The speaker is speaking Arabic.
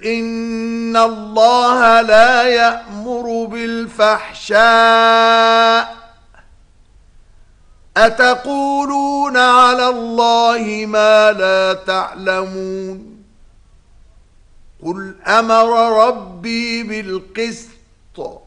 إن الله لا يأمر بالفحشاء أتقولون على الله ما لا تعلمون قل أمر ربي بالقسط